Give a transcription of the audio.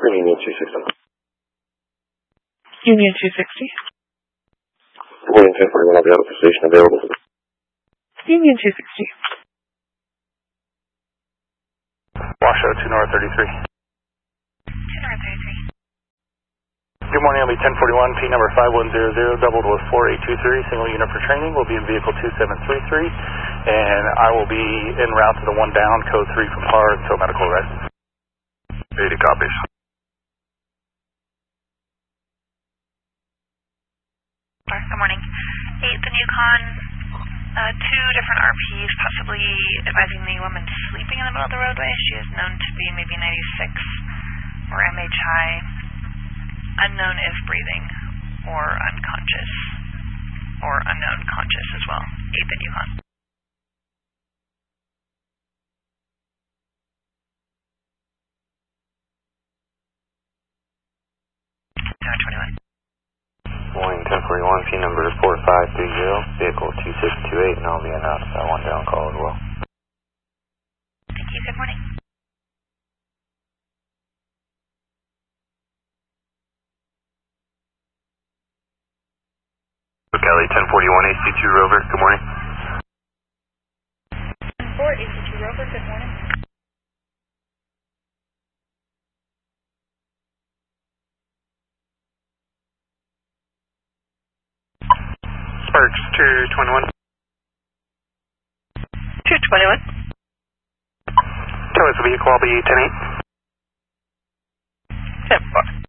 Union 260. Union 260. William 1041, I'll be out of the station available. Union 260. Washoe 2 North 33. 2 North 33. Good morning, I'll be 1041, P number 5100, doubled with 4823, single unit for training. Will be in vehicle 2733, and I will be en route to the one down, code 3 from PAR until medical arrives. 80 copies. Good morning. 8, the Yukon, 2 different RPs, possibly advising the woman sleeping in the middle of the roadway. She is known to be maybe 96 or MHI. Unknown if breathing or unconscious, or unknown conscious as well. 8th and Yukon. Boeing 1041, P number 4530, vehicle 2628, and I'll be announced that one down call as well. Thank you, good morning. Kelly 1041, AC2 Rover, good morning. 4, AC2 Rover, good morning. Sparks 221. 221. Tell us vehicle, I'll be 10-8. 10-4.